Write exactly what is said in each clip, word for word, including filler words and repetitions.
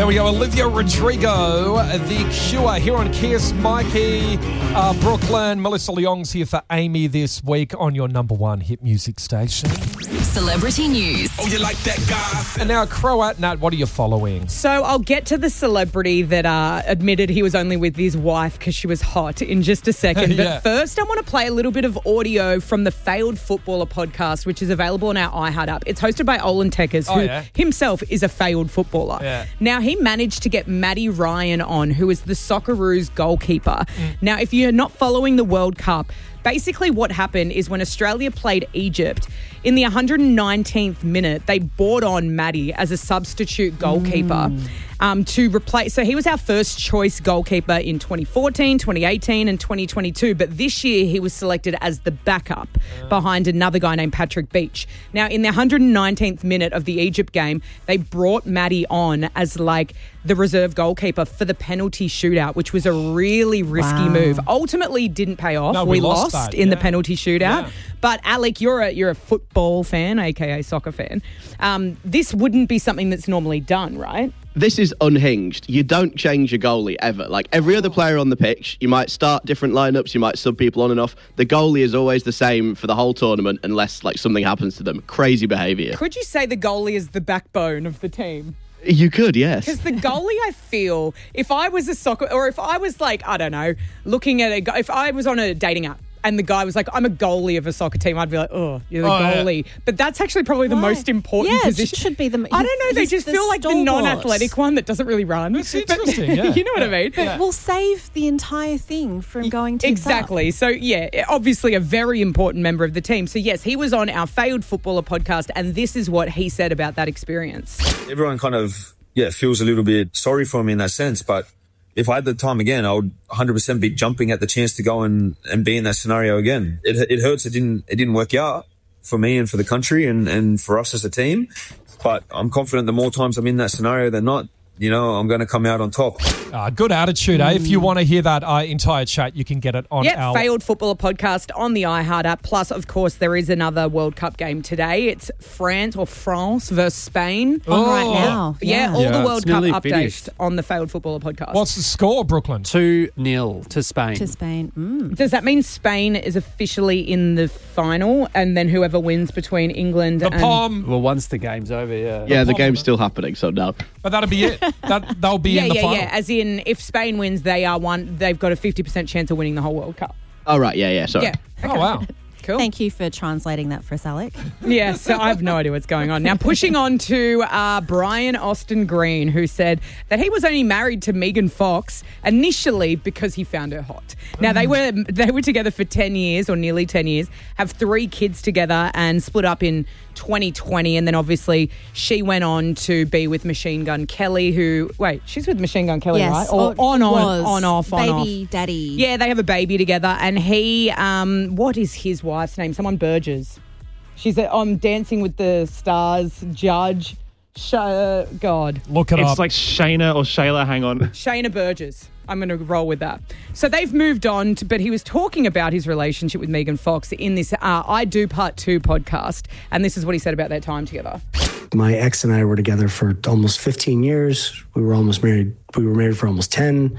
There we go, Olivia Rodrigo, The Cure, here on Kiss. Mikey, uh, Brooklyn, Melissa Leong's here for Amy this week on your number one hit music station. Celebrity news. Oh, you like that guy? And now, Croat, Nat, what are you following? So I'll get to the celebrity that uh, admitted he was only with his wife because she was hot in just a second. But Yeah. first, I want to play a little bit of audio from the Failed Footballer podcast, which is available on our iHeart app. It's hosted by Olin Tekkers, Oh, who yeah? himself is a failed footballer. Yeah. Now, he managed to get Maddie Ryan on, who is the Socceroos goalkeeper. Mm. Now, if you're not following the World Cup, basically what happened is when Australia played Egypt, in the one hundred nineteenth minute, they brought on Maddie as a substitute goalkeeper Mm. um, to replace. So he was our first choice goalkeeper in twenty fourteen, twenty eighteen and twenty twenty-two. But this year he was selected as the backup behind another guy named Patrick Beach. Now, in the one hundred nineteenth minute of the Egypt game, they brought Maddie on as like the reserve goalkeeper for the penalty shootout, which was a really risky Wow. move. Ultimately didn't pay off. No, we, we lost lost that, in the yeah. penalty shootout. Yeah. But Alec, you're a you're a football fan, aka soccer fan. Um, this wouldn't be something that's normally done, right? This is unhinged. You don't change your goalie ever. Like every other player on the pitch, you might start different lineups, you might sub people on and off. The goalie is always the same for the whole tournament unless like something happens to them. Crazy behaviour. Could you say the goalie is the backbone of the team? You could, yes. Because the goalie, I feel, if I was a soccer, or if I was like, I don't know, looking at a, go- if I was on a dating app and the guy was like, I'm a goalie of a soccer team, I'd be like, oh, you're the Oh, yeah. goalie. But that's actually probably the Why? most important Yeah, it position. should be the- I don't know, they he's just the feel like the stalwart. non-athletic one that doesn't really run. That's But- interesting, yeah. you know what I mean? Yeah. Will save the entire thing from going to Exactly. So, yeah, obviously a very important member of the team. So, yes, he was on our Failed Footballer podcast, and this is what he said about that experience. Everyone kind of, yeah, feels a little bit sorry for me in that sense. But if I had the time again, I would one hundred percent be jumping at the chance to go and, and be in that scenario again. It, it hurts. It didn't, it didn't work out for me and for the country and, and for us as a team. But I'm confident the more times I'm in that scenario than not, you know, I'm going to come out on top. Uh, good attitude, eh? If you want to hear that uh, entire chat, you can get it on Yep, our... Failed Footballer podcast on the iHeart app. Plus, of course, there is another World Cup game today. It's France or France versus Spain. On right Oh. now. Yeah, all Yeah, the World it's Cup nearly updates finished. on the Failed Footballer podcast. What's the score, Brooklyn? two nil to Spain. To Spain. Mm. Does that mean Spain is officially in the final and then whoever wins between England The and... Pom. Well, once the game's over, yeah. yeah, the problem. game's still happening, so no. But that'll be it. That They'll be Yeah, in the yeah, final. yeah. As in, if Spain wins, they are one. They've got a fifty percent chance of winning the whole World Cup. Oh, right, yeah, yeah, sorry. Yeah. Oh, wow. Cool. Thank you for translating that for us, Alec. Yeah, so I have no idea what's going on. Now, pushing on to uh, Brian Austin Green, who said that he was only married to Megan Fox initially because he found her hot. Now, they were they were together for ten years or nearly ten years, have three kids together and split up in twenty twenty. And then obviously she went on to be with Machine Gun Kelly, who, wait, she's with Machine Gun Kelly, Yes. right? Or Or on, on, was. on, off, on, off. Baby daddy. Yeah, they have a baby together, and he, um, what is his wife's name? Someone Burgess. She's a, on Dancing with the Stars judge. Sh- uh, God, Look it It's up. like Shayna or Shayla, hang on. Shayna Burgess. I'm going to roll with that. So they've moved on, to, but he was talking about his relationship with Megan Fox in this uh, I Do Part Two podcast, and this is what he said about their time together. My ex and I were together for almost fifteen years. We were almost married. We were married for almost ten.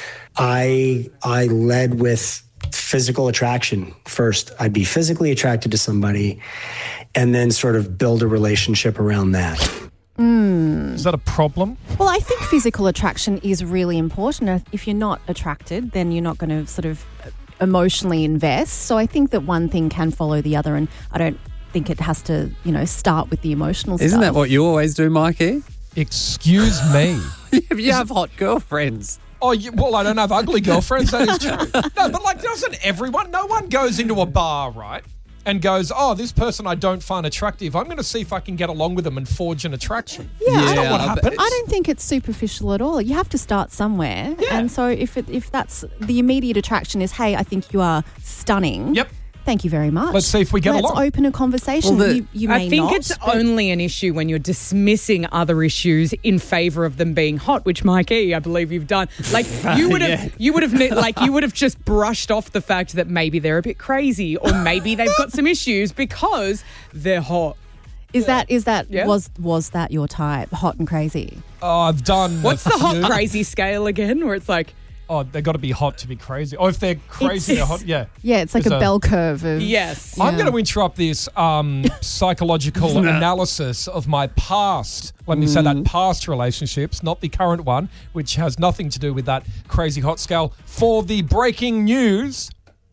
I I led with physical attraction first. I'd be physically attracted to somebody and then sort of build a relationship around that. Is that a problem? Well, I think physical attraction is really important. If you're not attracted, then you're not going to sort of emotionally invest. So I think that one thing can follow the other, and I don't think it has to, you know, start with the emotional stuff. Isn't that what you always do, Mikey? Excuse me. You have hot girlfriends. Oh, you, well, I don't have ugly girlfriends. That is true. No, but like, doesn't everyone? No one goes into a bar, right, and goes, "Oh, this person I don't find attractive. I'm going to see if I can get along with them and forge an attraction." Yeah, That's not Yeah, what but- happens. I don't think it's superficial at all. You have to start somewhere. Yeah. And so if it, if that's the immediate attraction is, hey, I think you are stunning. Yep. Thank you very much. Let's see if we get Let's along. open a conversation. Well, the- you, you may I think not, it's but- only an issue when you're dismissing other issues in favour of them being hot, which Mike E, I believe you've done. Like you would have, you would have, like you would have just brushed off the fact that maybe they're a bit crazy or maybe they've got some issues because they're hot. Is that is that Yeah. was was that your type? Hot and crazy. Oh, I've done. What's a the hot few. crazy scale again? Where it's like, Oh, they got to be hot to be crazy. Oh, if they're crazy, It's- they're hot. Yeah. Yeah, it's like There's a bell curve of yes. I'm Yeah. going to interrupt this um, psychological analysis of my past. Let me say that past relationships, not the current one, which has nothing to do with that crazy hot scale. For the breaking news.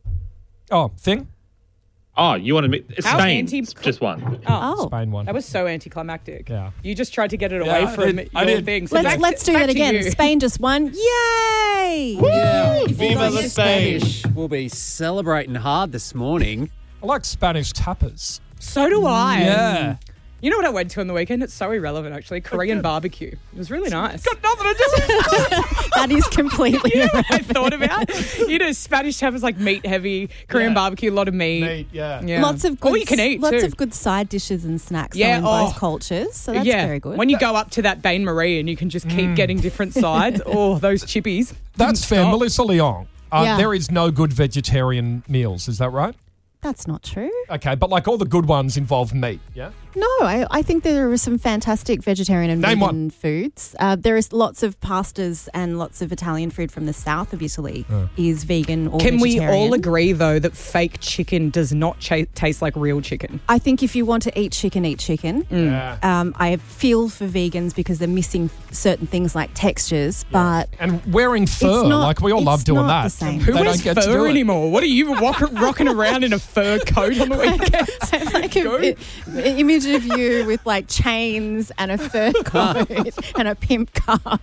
Oh, thing? Oh, you want to meet How Spain? anti- Just one. Oh. Spain one. That was so anticlimactic. Yeah. You just tried to get it Yeah, away I from did. I your did. thing. So Let's back let's to- do back that to again. you. Spain just won. Yay! Yeah. If you Viva guys- la Spain. Spanish will be celebrating hard this morning. I like Spanish tapas. So do I. Yeah. You know what I went to on the weekend? It's so irrelevant, actually. Korean barbecue. It was really nice. Got nothing to do with it. That is completely You know what I thought about? You know, Spanish tapas like meat heavy, Korean Yeah. barbecue, a lot of meat. Meat, yeah. Yeah. Lots of good, All you can eat lots too. of good side dishes and snacks Yeah, in oh. both cultures. So that's yeah. very good. When you go up to that Bain Marie and you can just keep getting different sides. Oh, those chippies. That's Didn't fair. stop. Melissa Leong. Uh, Yeah. There is no good vegetarian meals. Is that right? That's not true. Okay, but like all the good ones involve meat, yeah? No, I, I think there are some fantastic vegetarian and Name vegan one. foods. Uh, there is lots of pastas and lots of Italian food from the south of Italy is vegan or Can we vegetarian. all agree, though, that fake chicken does not cha- taste like real chicken? I think if you want to eat chicken, eat chicken. Yeah. Um, I feel for vegans because they're missing certain things like textures, but And wearing fur, It's not- like we all it's love doing not that. the same. They Who don't wears get to do fur it. anymore? What are you walk- rocking around in a fur coat on the weekend? like a, an image of you with like chains and a fur coat and a pimp cup.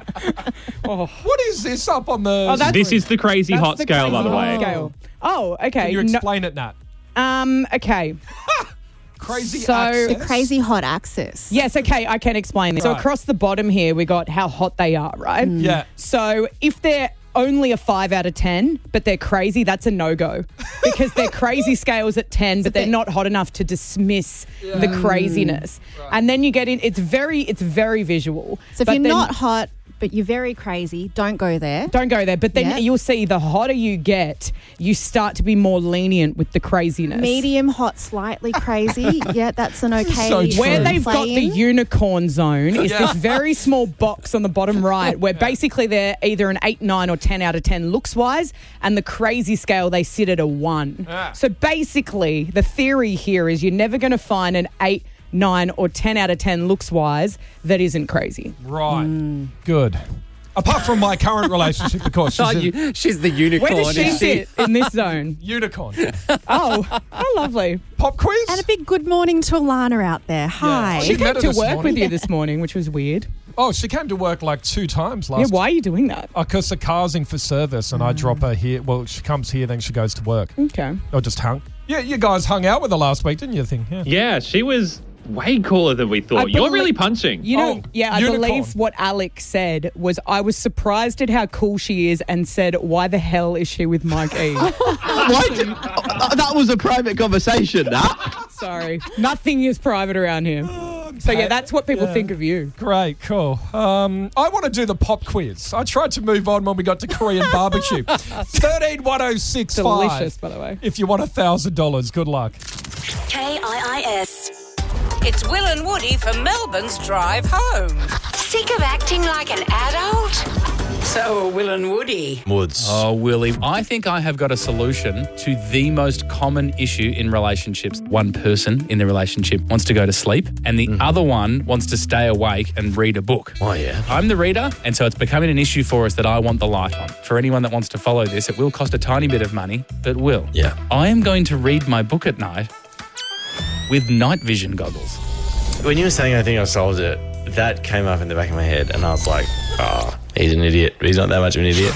Oh, What is this up on the... Oh, that's- This is the crazy that's hot the scale, by crazy the hot way. scale. Oh, okay. Can you No- explain it, Nat? um, okay. Crazy So- access? The crazy hot axis. Yes, okay, I can explain this. So Right. across the bottom here, we got how hot they are, right? Yeah. So if they're only a five out of ten, but they're crazy, that's a no-go. Because their crazy scale's at ten, but they're they- not hot enough to dismiss the craziness. And then you get in, it's very, it's very visual. So if But you're then- not hot, but you're very crazy, don't go there. Don't go there. But then Yeah. you'll see the hotter you get, you start to be more lenient with the craziness. Medium hot, slightly crazy. Yeah, that's an okay. so true. Where True. they've got the plane. unicorn zone is Yeah. this very small box on the bottom right where basically they're either an eight, nine, or ten out of ten looks wise, and the crazy scale they sit at a one. Ah. So basically, the theory here is you're never going to find an eight, nine, or ten out of ten looks wise that isn't crazy. Right. Good. Apart from my current relationship, of course. She's Oh, a you, she's the unicorn. Where does she isn't sit in this zone? unicorn. Oh, oh, lovely. Pop quiz? And a big good morning to Alana out there. Hi. She She came met her to this work morning. with you this morning, which was weird. Oh, she came to work like two times last Yeah, why are you doing that? Because the car's in for service and I drop her here. Well, she comes here, then she goes to work. Okay. Or just hung. Yeah, you guys hung out with her last week, didn't you think? Yeah. Yeah, she was way cooler than we thought. I You're believe- really punching. You know, Oh, yeah, I unicorn. believe what Alex said was I was surprised at how cool she is and said, why the hell is she with Mike E? What? Uh, that was a private conversation, that. Sorry. Nothing is private around here. So, yeah, that's what people Yeah. think of you. Great, cool. Um, I want to do the pop quiz. I tried to move on when we got to Korean barbecue. thirteen one oh six five. Delicious, by the way. If you want one thousand dollars, good luck. K I I S. It's Will and Woody from Melbourne's Drive Home. Sick of acting like an adult? So, Will and Woody. Woods. Oh, Willie, I think I have got a solution to the most common issue in relationships. One person in the relationship wants to go to sleep and the other one wants to stay awake and read a book. Oh, yeah. I'm the reader, and so it's becoming an issue for us that I want the light on. For anyone that wants to follow this, it will cost a tiny bit of money, but will. Yeah. I am going to read my book at night with night vision goggles. When you were saying I think I solved it, that came up in the back of my head, and I was like, oh, he's an idiot. He's not that much of an idiot.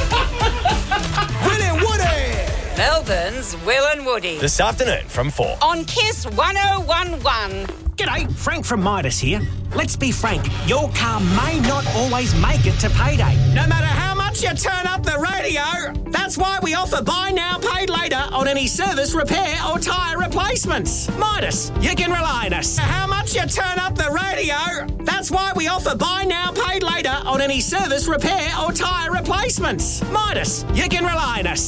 Will and Woody. Melbourne's Will and Woody. This afternoon from four. On Kiss one oh one one. G'day, Frank from Midas here. Let's be frank, your car may not always make it to payday. No matter how much you turn up the radio, that's why we offer buy now, paid later on any service, repair or tyre replacements. Midas, you can rely on us. How much you turn up the radio, that's why we offer buy now, paid later on any service, repair or tyre replacements. Midas, you can rely on us.